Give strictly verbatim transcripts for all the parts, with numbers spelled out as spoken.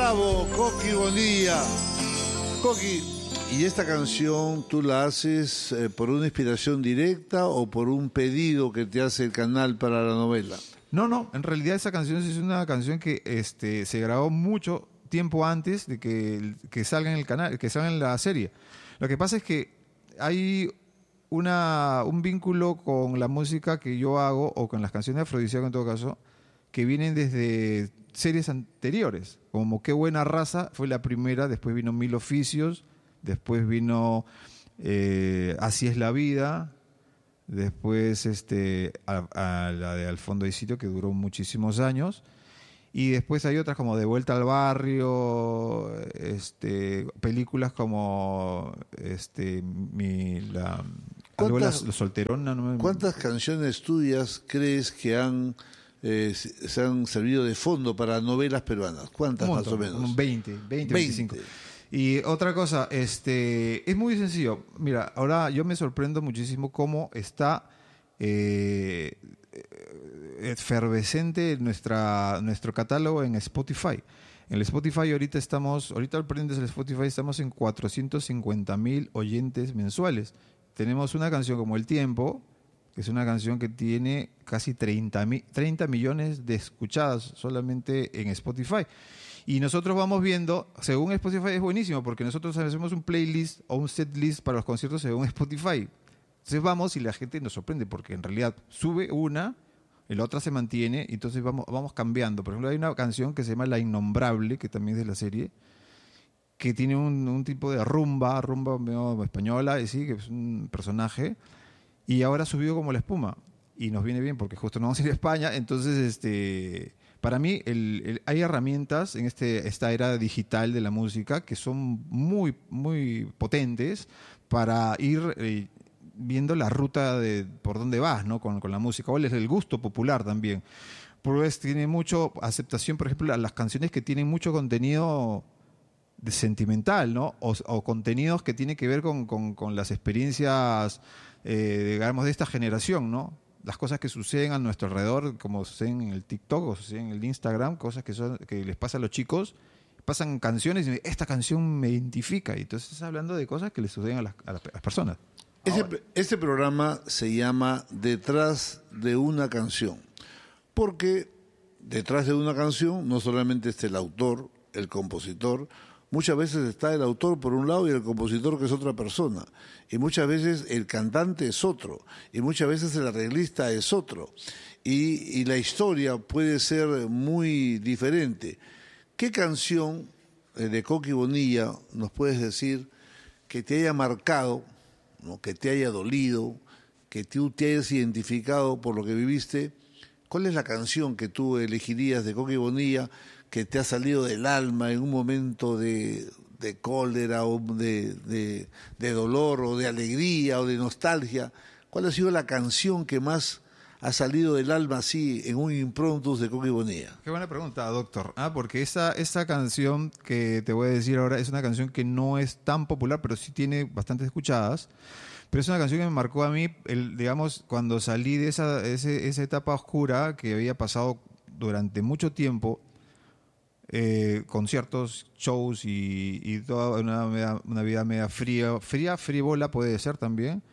Bravo, Coqui Bonilla. Coqui, ¿y esta canción tú la haces eh, por una inspiración directa o por un pedido que te hace el canal para la novela? No, no, en realidad esa canción es una canción que este, se grabó mucho tiempo antes de que, que salga en el canal, que salga en la serie. Lo que pasa es que hay una, un vínculo con la música que yo hago, o con las canciones de Afrodisíaco en todo caso, que vienen desde series anteriores, como Qué buena raza fue la primera, después vino Mil oficios, después vino eh, Así es la vida, después este a, a la de Al fondo hay sitio, que duró muchísimos años, y después hay otras como De vuelta al barrio, este películas como este mi la algo la, la solterona, ¿no? ¿Cuántas canciones tuyas crees que han eh, se han servido de fondo para novelas peruanas? ¿Cuántas Un montón, más o menos? como veinte, veinte, veinticinco. Y otra cosa, este, es muy sencillo. Mira, ahora yo me sorprendo muchísimo cómo está eh, efervescente nuestra, nuestro catálogo en Spotify. En el Spotify ahorita estamos, ahorita al prendes el Spotify estamos en cuatrocientos cincuenta mil oyentes mensuales. Tenemos una canción como El Tiempo, que es una canción que tiene casi treinta, treinta millones de escuchadas solamente en Spotify. Y nosotros vamos viendo, según Spotify es buenísimo, porque nosotros hacemos un playlist o un set list para los conciertos según Spotify. Entonces vamos y la gente nos sorprende, porque en realidad sube una, y la otra se mantiene, y entonces vamos, vamos cambiando. Por ejemplo, hay una canción que se llama La Innombrable, que también es de la serie, que tiene un, un tipo de rumba, rumba medio española, y sí, que es un personaje, y ahora subió como la espuma, y nos viene bien, porque justo no vamos a ir a España, entonces este... Para mí el, el, hay herramientas en este, esta era digital de la música que son muy, muy potentes para ir eh, viendo la ruta de por dónde vas, ¿no? con, con la música. O el gusto popular también. Pues tiene mucho aceptación, por ejemplo, a las canciones que tienen mucho contenido de sentimental, ¿no? O, o contenidos que tienen que ver con, con, con las experiencias, eh, digamos, de esta generación, ¿no? Las cosas que suceden a nuestro alrededor, como suceden en el TikTok o suceden en el Instagram, cosas que, son, que les pasa a los chicos, pasan canciones y esta canción me identifica. Y entonces estás hablando de cosas que les suceden a las, a las personas. Ese, este programa se llama Detrás de una canción, porque detrás de una canción no solamente está el autor, el compositor, muchas veces está el autor por un lado y el compositor, que es otra persona. Y muchas veces el cantante es otro. Y muchas veces el arreglista es otro. Y, y la historia puede ser muy diferente. ¿Qué canción eh, de Coqui Bonilla nos puedes decir que te haya marcado, ¿no? Que te haya dolido, que tú te hayas identificado por lo que viviste? ¿Cuál es la canción que tú elegirías de Coqui Bonilla que te ha salido del alma en un momento de, de cólera o de, de, de dolor o de alegría o de nostalgia? ¿Cuál ha sido la canción que más ha salido del alma así en un impromptu de Coqui Bonilla? Qué buena pregunta, doctor. Ah, porque esa, esa canción que te voy a decir ahora es una canción que no es tan popular, pero sí tiene bastantes escuchadas. Pero es una canción que me marcó a mí, el, digamos, cuando salí de esa, ese, esa etapa oscura que había pasado durante mucho tiempo. Eh, conciertos, shows y, y toda una, media, una vida media fría, fría, frívola puede ser también.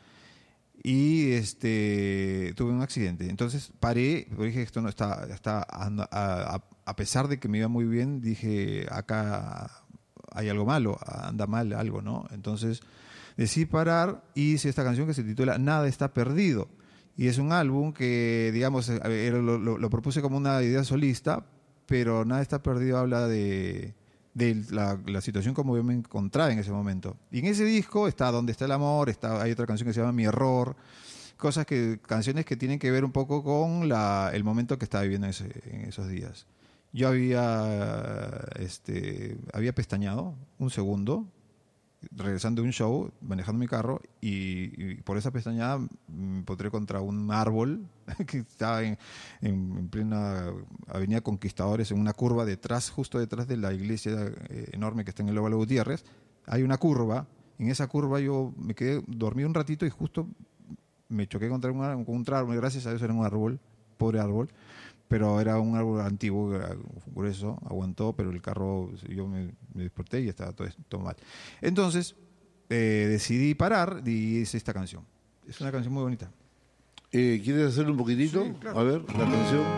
Y este tuve un accidente. Entonces paré, dije esto no está, está a, a, a pesar de que me iba muy bien, dije acá hay algo malo, anda mal algo, ¿no? Entonces decidí parar y hice esta canción que se titula Nada está perdido. Y es un álbum que, digamos, lo, lo, lo propuse como una idea solista, pero Nada está perdido habla de, de la, la situación como yo me encontraba en ese momento. Y en ese disco está Donde está el amor, está, hay otra canción que se llama Mi error, cosas que, canciones que tienen que ver un poco con la, el momento que estaba viviendo en, ese, en esos días. Yo había, este, había pestañeado un segundo, regresando de un show, manejando mi carro, y, y por esa pestañada me encontré contra un árbol que estaba en, en, en plena avenida Conquistadores, en una curva detrás, justo detrás de la iglesia eh, enorme que está en el Óvalo Gutiérrez. Hay una curva, en esa curva yo me quedé dormido un ratito y justo me choqué contra un, con un árbol, gracias a Dios era un árbol, pobre árbol, pero era un árbol antiguo, era grueso, aguantó, pero el carro, yo me, me desperté y estaba todo, todo mal. Entonces, eh, decidí parar y hice esta canción. Es una canción muy bonita. Eh, ¿Quieres hacer un poquitito? Sí, claro. A ver, la canción.